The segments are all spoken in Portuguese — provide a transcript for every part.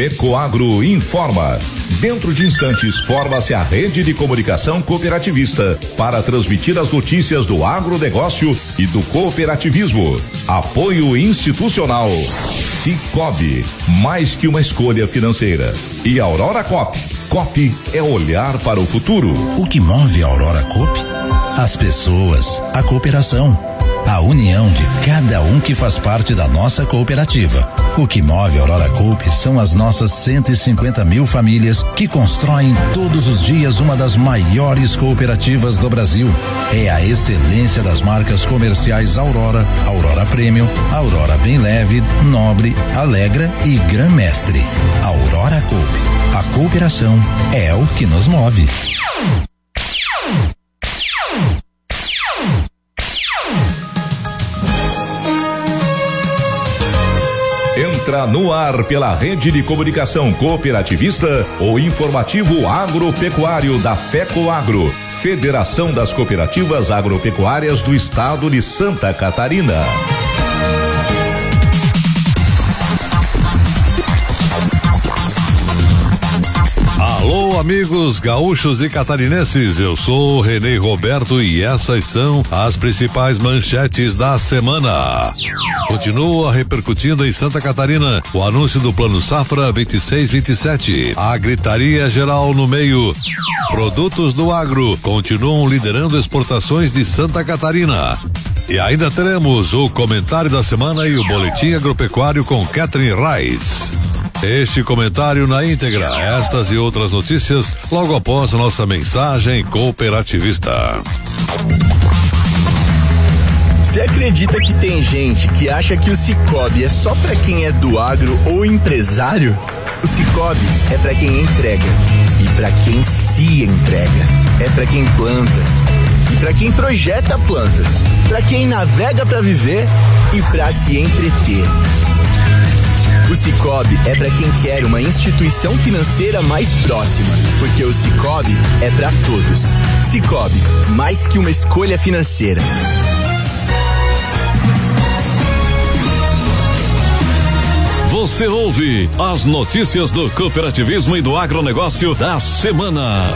FECOAGRO informa. Dentro de instantes, forma-se a rede de comunicação cooperativista para transmitir as notícias do agronegócio e do cooperativismo. Apoio institucional. Cicobi, mais que uma escolha financeira. E Aurora Coop. Coop é olhar para o futuro. O que move a Aurora Coop? As pessoas, a cooperação, a união de cada um que faz parte da nossa cooperativa. O que move a Aurora Coop são as nossas 150 mil famílias que constroem todos os dias uma das maiores cooperativas do Brasil. É a excelência das marcas comerciais Aurora, Aurora Premium, Aurora Bem Leve, Nobre, Alegra e Gran Mestre. Aurora Coop. A cooperação é o que nos move. Entra no ar pela rede de comunicação cooperativista o informativo agropecuário da FECOAGRO, Federação das Cooperativas Agropecuárias do Estado de Santa Catarina. Alô, amigos gaúchos e catarinenses, eu sou Renê Roberto e essas são as principais manchetes da semana. Continua repercutindo em Santa Catarina o anúncio do Plano Safra 26-27. A gritaria geral no meio. Produtos do agro continuam liderando exportações de Santa Catarina. E ainda teremos o comentário da semana e o boletim agropecuário com Catherine Reis. Este comentário na íntegra, estas e outras notícias, logo após a nossa mensagem cooperativista. Você acredita que tem gente que acha que o Cicobi é só pra quem é do agro ou empresário? O Cicobi é pra quem entrega e pra quem se entrega. É pra quem planta e pra quem projeta plantas, pra quem navega pra viver e pra se entreter. O Cicobi é para quem quer uma instituição financeira mais próxima, porque o Cicobi é para todos. Cicobi, mais que uma escolha financeira. Você ouve as notícias do cooperativismo e do agronegócio da semana.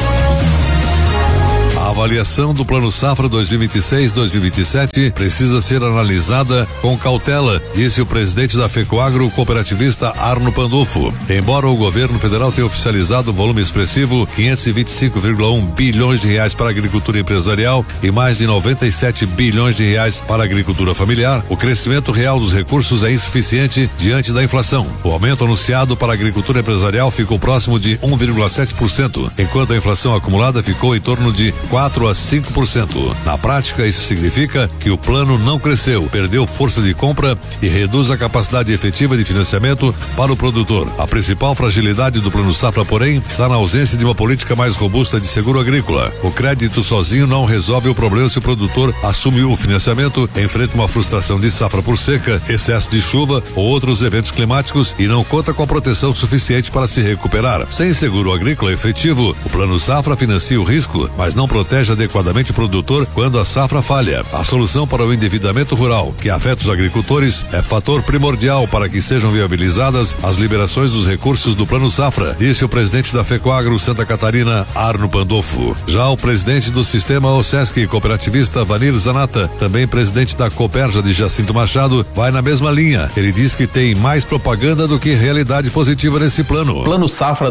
A avaliação do Plano Safra 2026-2027 precisa ser analisada com cautela, disse o presidente da FECOAGRO, cooperativista Arno Pandolfo. Embora o governo federal tenha oficializado um volume expressivo, 525,1 bilhões de reais para a agricultura empresarial e mais de 97 bilhões de reais para a agricultura familiar, o crescimento real dos recursos é insuficiente diante da inflação. O aumento anunciado para a agricultura empresarial ficou próximo de 1,7%, enquanto a inflação acumulada ficou em torno de 4 a 5%. Na prática, isso significa que o plano não cresceu, perdeu força de compra e reduz a capacidade efetiva de financiamento para o produtor. A principal fragilidade do Plano Safra, porém, está na ausência de uma política mais robusta de seguro agrícola. O crédito sozinho não resolve o problema se o produtor assumiu o financiamento, enfrenta uma frustração de safra por seca, excesso de chuva ou outros eventos climáticos e não conta com a proteção suficiente para se recuperar. Sem seguro agrícola efetivo, o Plano Safra financia o risco, mas não protege adequadamente o produtor quando a safra falha. A solução para o endividamento rural, que afeta os agricultores, é fator primordial para que sejam viabilizadas as liberações dos recursos do Plano Safra, disse o presidente da FECOAGRO Santa Catarina, Arno Pandolfo. Já o presidente do sistema OSESC cooperativista, Vanir Zanata, também presidente da Cooperja de Jacinto Machado, vai na mesma linha. Ele diz que tem mais propaganda do que realidade positiva nesse plano. Plano Safra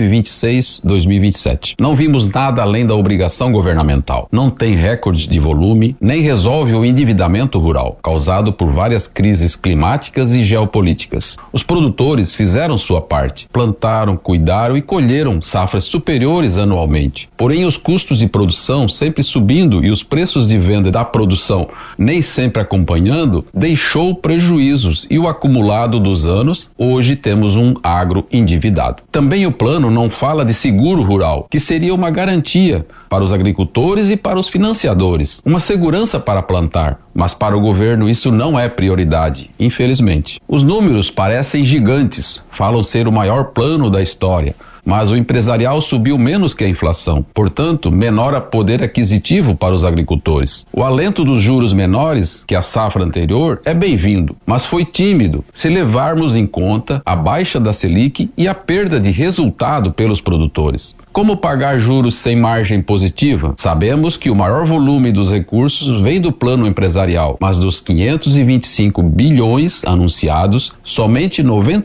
2026-2027. Não vimos nada além da obrigação governamental. Não tem recorde de volume, nem resolve o endividamento rural, causado por várias crises climáticas e geopolíticas. Os produtores fizeram sua parte, plantaram, cuidaram e colheram safras superiores anualmente. Porém, os custos de produção sempre subindo e os preços de venda da produção nem sempre acompanhando, deixou prejuízos e o acumulado dos anos, hoje temos um agro endividado. Também o plano não fala de seguro rural, que seria uma garantia para os agricultores e para os financiadores, uma segurança para plantar, mas para o governo isso não é prioridade, infelizmente. Os números parecem gigantes, falam ser o maior plano da história, mas o empresarial subiu menos que a inflação, portanto, menor poder aquisitivo para os agricultores. O alento dos juros menores que a safra anterior é bem-vindo, mas foi tímido se levarmos em conta a baixa da Selic e a perda de resultado pelos produtores. Como pagar juros sem margem positiva? Sabemos que o maior volume dos recursos vem do plano empresarial, mas dos 525 bilhões anunciados, somente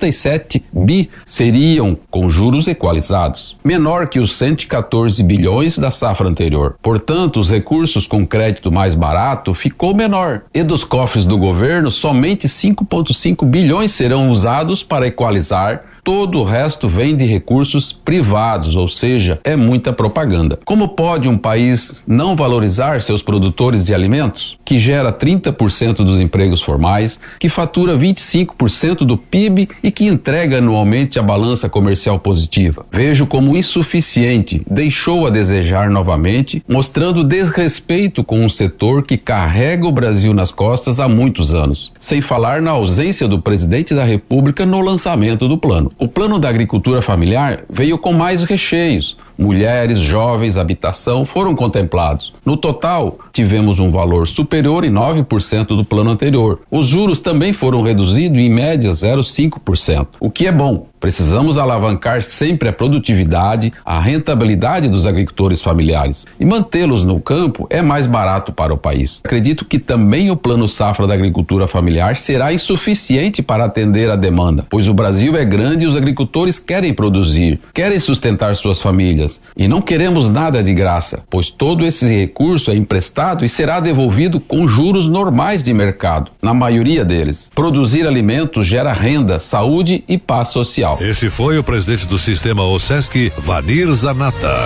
97 bi seriam com juros equalizados, menor que os 114 bilhões da safra anterior. Portanto, os recursos com crédito mais barato ficou menor, e dos cofres do governo, somente 5,5 bilhões serão usados para equalizar. Todo o resto vem de recursos privados, ou seja, é muita propaganda. Como pode um país não valorizar seus produtores de alimentos, que gera 30% dos empregos formais, que fatura 25% do PIB e que entrega anualmente a balança comercial positiva? Vejo como insuficiente, deixou a desejar novamente, mostrando desrespeito com um setor que carrega o Brasil nas costas há muitos anos, sem falar na ausência do presidente da República no lançamento do plano. O plano da agricultura familiar veio com mais recheios. Mulheres, jovens, habitação foram contemplados. No total, tivemos um valor superior em 9% do plano anterior. Os juros também foram reduzidos em média 0,5%, o que é bom. Precisamos alavancar sempre a produtividade, a rentabilidade dos agricultores familiares. E mantê-los no campo é mais barato para o país. Acredito que também o plano safra da agricultura familiar será insuficiente para atender a demanda, pois o Brasil é grande e os agricultores querem produzir, querem sustentar suas famílias. E não queremos nada de graça, pois todo esse recurso é emprestado e será devolvido com juros normais de mercado, na maioria deles. Produzir alimentos gera renda, saúde e paz social. Esse foi o presidente do sistema OSESC, Vanir Zanata.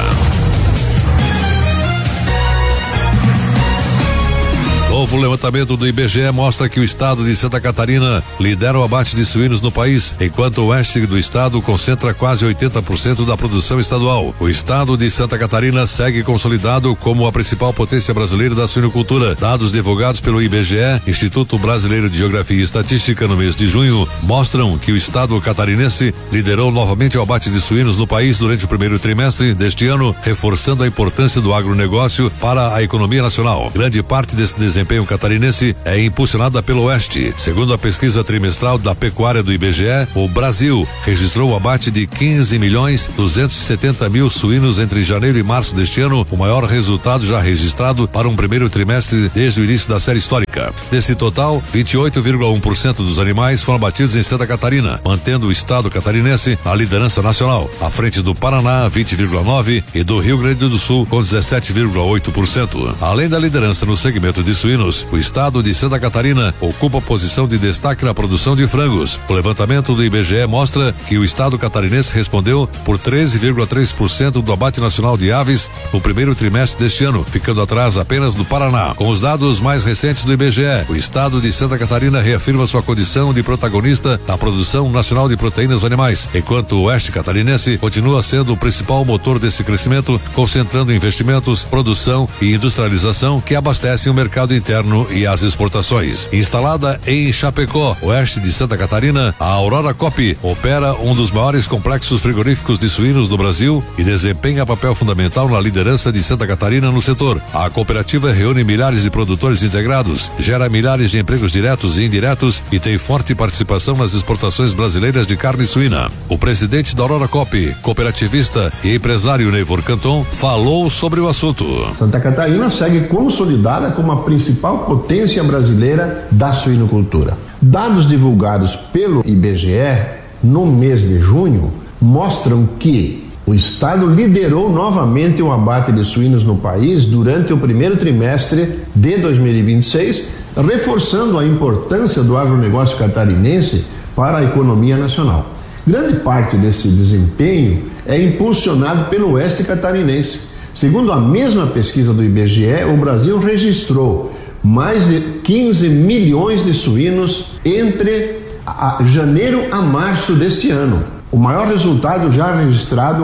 Novo levantamento do IBGE mostra que o estado de Santa Catarina lidera o abate de suínos no país, enquanto o oeste do estado concentra quase 80% da produção estadual. O estado de Santa Catarina segue consolidado como a principal potência brasileira da suinocultura. Dados divulgados pelo IBGE, Instituto Brasileiro de Geografia e Estatística, no mês de junho, mostram que o estado catarinense liderou novamente o abate de suínos no país durante o primeiro trimestre deste ano, reforçando a importância do agronegócio para a economia nacional. Grande parte desse desempenho catarinense é impulsionada pelo Oeste. Segundo a pesquisa trimestral da pecuária do IBGE, o Brasil registrou o abate de 15.270.000 suínos entre janeiro e março deste ano, o maior resultado já registrado para um primeiro trimestre desde o início da série histórica. Desse total, 28,1% dos animais foram abatidos em Santa Catarina, mantendo o estado catarinense na liderança nacional, à frente do Paraná, 20,9%, e do Rio Grande do Sul, com 17,8%. Além da liderança no segmento de suínos, o estado de Santa Catarina ocupa a posição de destaque na produção de frangos. O levantamento do IBGE mostra que o estado catarinense respondeu por 13,3% do abate nacional de aves no primeiro trimestre deste ano, ficando atrás apenas do Paraná. Com os dados mais recentes do IBGE, o estado de Santa Catarina reafirma sua condição de protagonista na produção nacional de proteínas animais, enquanto o oeste catarinense continua sendo o principal motor desse crescimento, concentrando investimentos, produção e industrialização que abastecem o mercado interno e as exportações. Instalada em Chapecó, oeste de Santa Catarina, a Aurora Coop opera um dos maiores complexos frigoríficos de suínos do Brasil e desempenha papel fundamental na liderança de Santa Catarina no setor. A cooperativa reúne milhares de produtores integrados, gera milhares de empregos diretos e indiretos e tem forte participação nas exportações brasileiras de carne suína. O presidente da Aurora Coop, cooperativista e empresário Neivor Canton, falou sobre o assunto. Santa Catarina segue consolidada como a principal potência brasileira da suinocultura. Dados divulgados pelo IBGE no mês de junho mostram que o estado liderou novamente o abate de suínos no país durante o primeiro trimestre de 2026, reforçando a importância do agronegócio catarinense para a economia nacional. Grande parte desse desempenho é impulsionado pelo oeste catarinense. Segundo a mesma pesquisa do IBGE, o Brasil registrou mais de 15 milhões de suínos entre janeiro a março deste ano, o maior resultado já registrado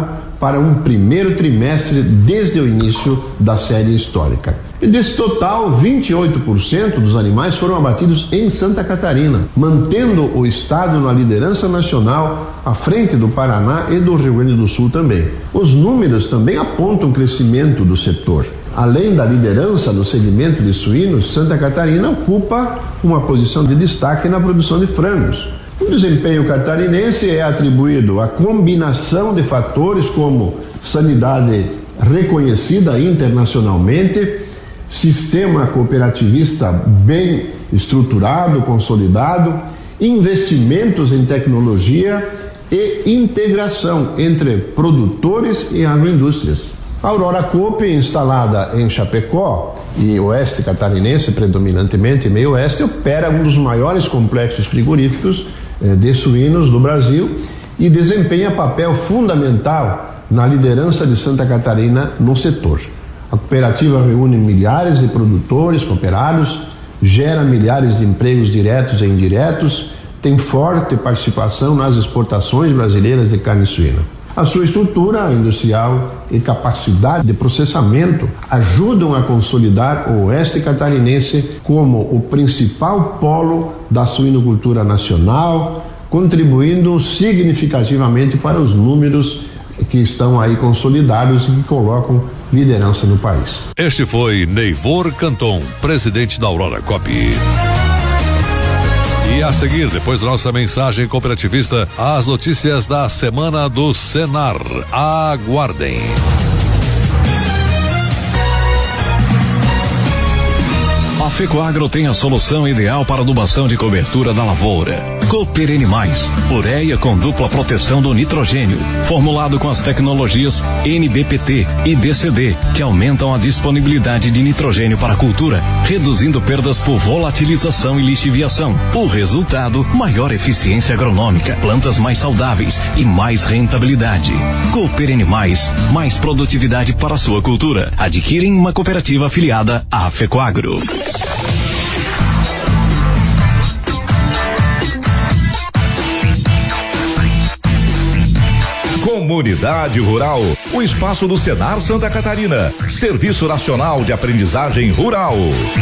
para um primeiro trimestre desde o início da série histórica. E desse total, 28% dos animais foram abatidos em Santa Catarina, mantendo o estado na liderança nacional à frente do Paraná e do Rio Grande do Sul também. Os números também apontam o crescimento do setor. Além da liderança no segmento de suínos, Santa Catarina ocupa uma posição de destaque na produção de frangos. O desempenho catarinense é atribuído à combinação de fatores como sanidade reconhecida internacionalmente, sistema cooperativista bem estruturado, consolidado, investimentos em tecnologia e integração entre produtores e agroindústrias. A Aurora Coop, instalada em Chapecó e oeste catarinense, predominantemente meio oeste, opera um dos maiores complexos frigoríficos de suínos do Brasil e desempenha papel fundamental na liderança de Santa Catarina no setor. A cooperativa reúne milhares de produtores cooperados, gera milhares de empregos diretos e indiretos, tem forte participação nas exportações brasileiras de carne suína. A sua estrutura industrial e capacidade de processamento ajudam a consolidar o oeste catarinense como o principal polo da suinocultura nacional, contribuindo significativamente para os números que estão aí consolidados e que colocam liderança no país. Este foi Neivor Canton, presidente da Aurora Coop. E a seguir, depois da nossa mensagem cooperativista, as notícias da semana do Senar. Aguardem. A FECOAGRO tem a solução ideal para adubação de cobertura da lavoura. Cooper Animais, ureia com dupla proteção do nitrogênio, formulado com as tecnologias NBPT e DCD, que aumentam a disponibilidade de nitrogênio para a cultura, reduzindo perdas por volatilização e lixiviação. O resultado, maior eficiência agronômica, plantas mais saudáveis e mais rentabilidade. Cooper Animais, mais produtividade para a sua cultura. Adquire em uma cooperativa afiliada à FECOAGRO. Comunidade Rural, o espaço do Senar Santa Catarina, Serviço Nacional de Aprendizagem Rural.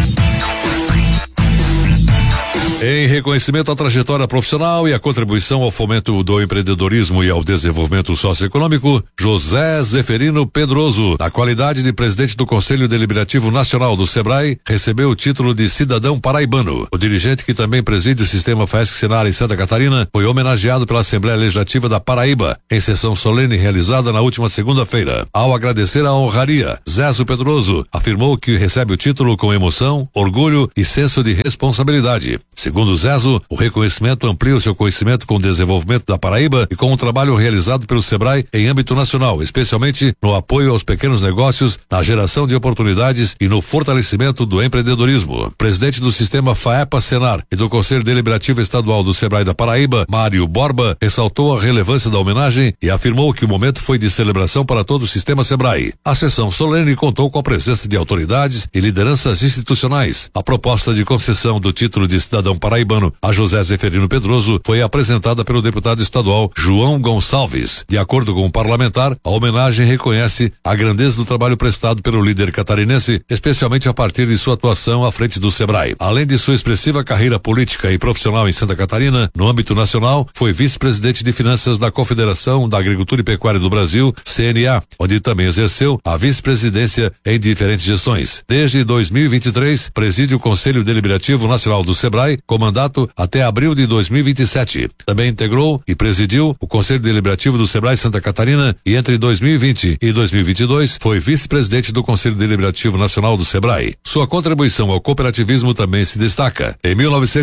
Em reconhecimento à trajetória profissional e à contribuição ao fomento do empreendedorismo e ao desenvolvimento socioeconômico, José Zeferino Pedroso, na qualidade de presidente do Conselho Deliberativo Nacional do Sebrae, recebeu o título de cidadão paraibano. O dirigente, que também preside o sistema FAESC-Senar em Santa Catarina, foi homenageado pela Assembleia Legislativa da Paraíba, em sessão solene realizada na última segunda-feira. Ao agradecer a honraria, Zezo Pedroso afirmou que recebe o título com emoção, orgulho e senso de responsabilidade. Segundo Zezo, o reconhecimento amplia o seu conhecimento com o desenvolvimento da Paraíba e com o trabalho realizado pelo Sebrae em âmbito nacional, especialmente no apoio aos pequenos negócios, na geração de oportunidades e no fortalecimento do empreendedorismo. Presidente do sistema FAEPA-Senar e do Conselho Deliberativo Estadual do Sebrae da Paraíba, Mário Borba, ressaltou a relevância da homenagem e afirmou que o momento foi de celebração para todo o sistema Sebrae. A sessão solene contou com a presença de autoridades e lideranças institucionais. A proposta de concessão do título de cidadão paraibano a José Zeferino Pedroso foi apresentada pelo deputado estadual João Gonçalves. De acordo com o parlamentar, a homenagem reconhece a grandeza do trabalho prestado pelo líder catarinense, especialmente a partir de sua atuação à frente do Sebrae. Além de sua expressiva carreira política e profissional em Santa Catarina, no âmbito nacional, foi vice-presidente de finanças da Confederação da Agricultura e Pecuária do Brasil, CNA, onde também exerceu a vice-presidência em diferentes gestões. Desde 2023, preside o Conselho Deliberativo Nacional do Sebrae, com mandato até abril de 2027. Também integrou e presidiu o Conselho Deliberativo do Sebrae Santa Catarina e entre 2020 e 2022 foi vice-presidente do Conselho Deliberativo Nacional do Sebrae. Sua contribuição ao cooperativismo também se destaca. Em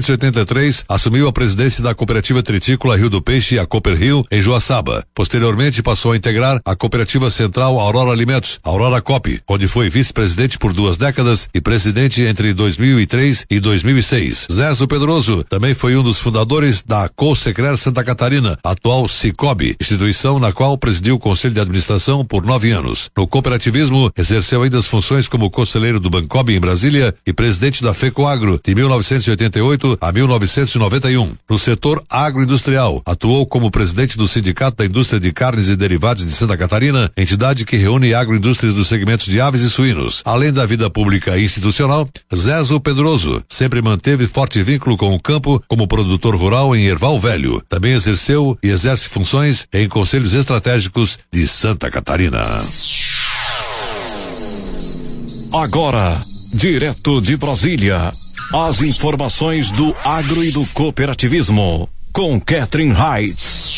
1983, assumiu a presidência da Cooperativa Tritícola Rio do Peixe, a Cooper Rio, em Joaçaba. Posteriormente, passou a integrar a Cooperativa Central Aurora Alimentos, Aurora Coop, onde foi vice-presidente por 2 décadas e presidente entre 2003 e 2006. Zezo Pedroso também foi um dos fundadores da Cosecrer Santa Catarina, atual Cicobi, instituição na qual presidiu o Conselho de Administração por 9 anos. No cooperativismo, exerceu ainda as funções como conselheiro do Bancob em Brasília e presidente da FECOAGRO de 1988 a 1991. No setor agroindustrial, atuou como presidente do Sindicato da Indústria de Carnes e Derivados de Santa Catarina, entidade que reúne agroindústrias dos segmentos de aves e suínos. Além da vida pública e institucional, Zezo Pedroso sempre manteve forte vínculo com o campo como produtor rural em Erval Velho. Também exerceu e exerce funções em conselhos estratégicos de Santa Catarina. Agora, direto de Brasília, as informações do agro e do cooperativismo, com Catherine Heitz.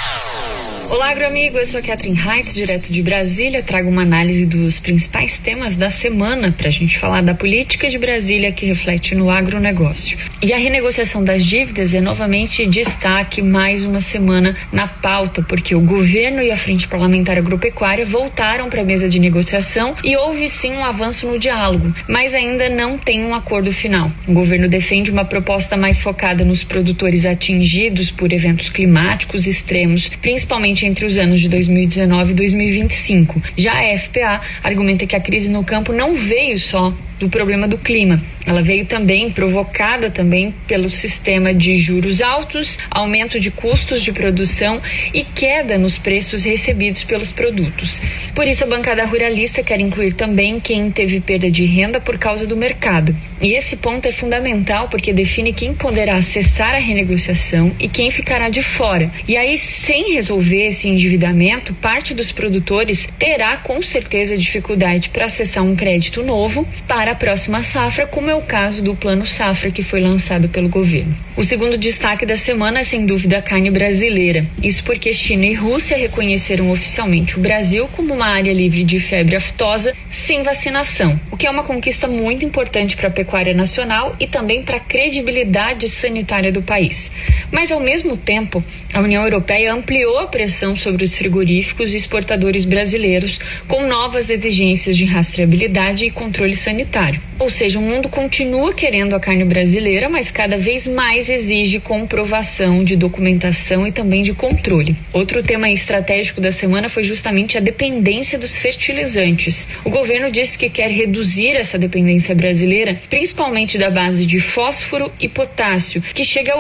Olá, agroamigo, eu sou a Catherine Heitz, direto de Brasília. Trago uma análise dos principais temas da semana para a gente falar da política de Brasília que reflete no agronegócio. E a renegociação das dívidas é novamente destaque mais uma semana na pauta, porque o governo e a Frente Parlamentar Agropecuária voltaram para a mesa de negociação e houve sim um avanço no diálogo, mas ainda não tem um acordo final. O governo defende uma proposta mais focada nos produtores atingidos por eventos climáticos extremos, principalmente entre os anos de 2019 e 2025. Já a FPA argumenta que a crise no campo não veio só do problema do clima. Ela veio também provocada também pelo sistema de juros altos, aumento de custos de produção e queda nos preços recebidos pelos produtos. Por isso, a bancada ruralista quer incluir também quem teve perda de renda por causa do mercado. E esse ponto é fundamental porque define quem poderá acessar a renegociação e quem ficará de fora. E aí, sem resolver esse endividamento, parte dos produtores terá com certeza dificuldade para acessar um crédito novo para a próxima safra, como é o caso do Plano Safra que foi lançado pelo governo. O segundo destaque da semana é sem dúvida a carne brasileira. Isso porque China e Rússia reconheceram oficialmente o Brasil como uma área livre de febre aftosa sem vacinação, o que é uma conquista muito importante para a pecuária nacional e também para a credibilidade sanitária do país. Mas ao mesmo tempo, a União Europeia ampliou a pressão sobre os frigoríficos e exportadores brasileiros com novas exigências de rastreabilidade e controle sanitário. Ou seja, o mundo continua querendo a carne brasileira, mas cada vez mais exige comprovação de documentação e também de controle. Outro tema estratégico da semana foi justamente a dependência dos fertilizantes. O governo disse que quer reduzir essa dependência brasileira, principalmente da base de fósforo e potássio, que chega a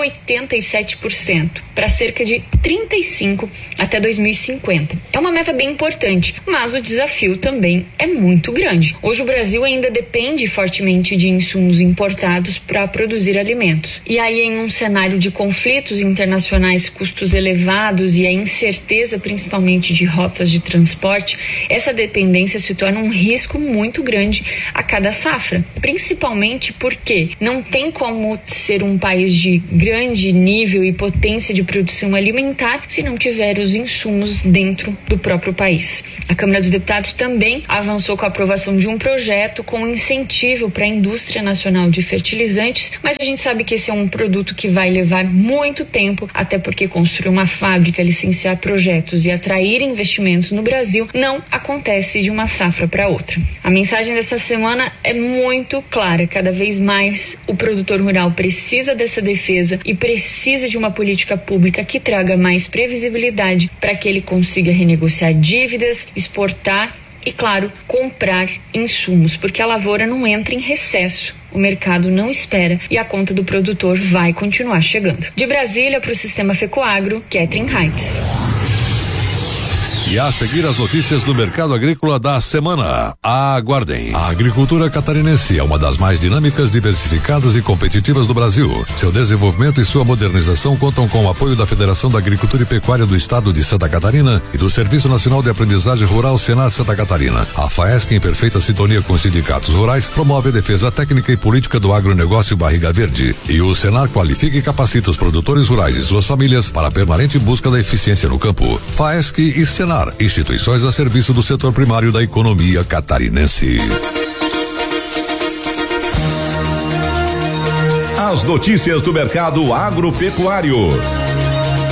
87%, para cerca de 35% até 2050. É uma meta bem importante, mas o desafio também é muito grande. Hoje o Brasil ainda depende fortemente de insumos importados para produzir alimentos. E aí, em um cenário de conflitos internacionais, custos elevados e a incerteza principalmente de rotas de transporte, essa dependência se torna um risco muito grande a cada safra, principalmente porque não tem como ser um país de grande nível e potência de produção alimentar se não tiver os insumos dentro do próprio país. A Câmara dos Deputados também avançou com a aprovação de um projeto com incentivo para a indústria nacional de fertilizantes, mas a gente sabe que esse é um produto que vai levar muito tempo, até porque construir uma fábrica, licenciar projetos e atrair investimentos no Brasil não acontece de uma safra para outra. A mensagem dessa semana é muito clara: cada vez mais o produtor rural precisa dessa defesa e precisa de uma política pública que traga mais previsibilidade para que ele consiga renegociar dívidas, exportar e, claro, comprar insumos, porque a lavoura não entra em recesso. O mercado não espera e a conta do produtor vai continuar chegando. De Brasília para o Sistema FECOAGRO, Catherine Heitz. E a seguir as notícias do mercado agrícola da semana. Aguardem. A agricultura catarinense é uma das mais dinâmicas, diversificadas e competitivas do Brasil. Seu desenvolvimento e sua modernização contam com o apoio da Federação da Agricultura e Pecuária do Estado de Santa Catarina e do Serviço Nacional de Aprendizagem Rural Senar Santa Catarina. A FAESC, em perfeita sintonia com os sindicatos rurais, promove a defesa técnica e política do agronegócio Barriga Verde. E o Senar qualifica e capacita os produtores rurais e suas famílias para a permanente busca da eficiência no campo. FAESC e Senar, instituições a serviço do setor primário da economia catarinense. As notícias do mercado agropecuário.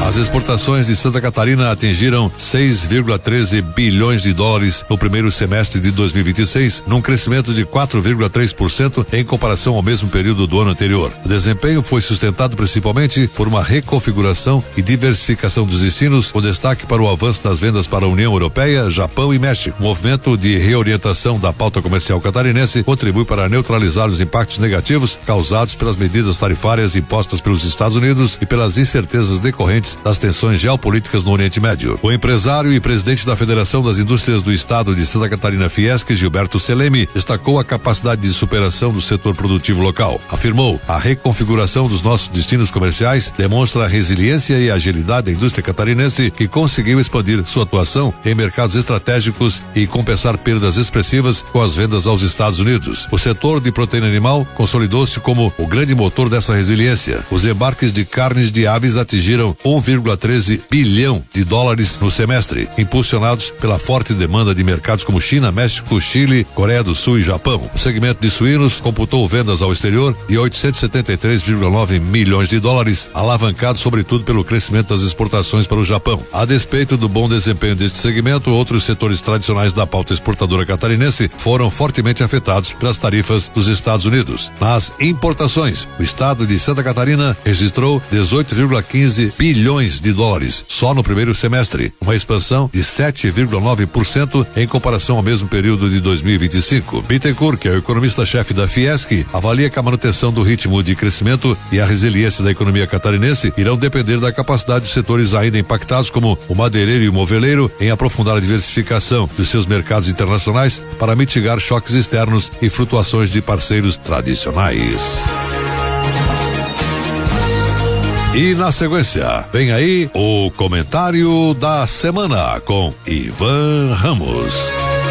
As exportações de Santa Catarina atingiram 6,13 bilhões de dólares no primeiro semestre de 2026, num crescimento de 4,3% em comparação ao mesmo período do ano anterior. O desempenho foi sustentado principalmente por uma reconfiguração e diversificação dos destinos, com destaque para o avanço das vendas para a União Europeia, Japão e México. O movimento de reorientação da pauta comercial catarinense contribui para neutralizar os impactos negativos causados pelas medidas tarifárias impostas pelos Estados Unidos e pelas incertezas decorrentes das tensões geopolíticas no Oriente Médio. O empresário e presidente da Federação das Indústrias do Estado de Santa Catarina, Fiesc, Gilberto Selemi, destacou a capacidade de superação do setor produtivo local. Afirmou: a reconfiguração dos nossos destinos comerciais demonstra a resiliência e a agilidade da indústria catarinense, que conseguiu expandir sua atuação em mercados estratégicos e compensar perdas expressivas com as vendas aos Estados Unidos. O setor de proteína animal consolidou-se como o grande motor dessa resiliência. Os embarques de carnes de aves atingiram 1,13 bilhão de dólares no semestre, impulsionados pela forte demanda de mercados como China, México, Chile, Coreia do Sul e Japão. O segmento de suínos computou vendas ao exterior de 873,9 milhões de dólares, alavancado sobretudo pelo crescimento das exportações para o Japão. A despeito do bom desempenho deste segmento, outros setores tradicionais da pauta exportadora catarinense foram fortemente afetados pelas tarifas dos Estados Unidos. Nas importações, o estado de Santa Catarina registrou 18,15 bilhões de dólares só no primeiro semestre, uma expansão de 7,9% em comparação ao mesmo período de 2025. Bittencourt, que é o economista-chefe da Fiesc, avalia que a manutenção do ritmo de crescimento e a resiliência da economia catarinense irão depender da capacidade dos setores ainda impactados, como o madeireiro e o moveleiro, em aprofundar a diversificação dos seus mercados internacionais para mitigar choques externos e flutuações de parceiros tradicionais. E na sequência, vem aí o comentário da semana com Ivan Ramos.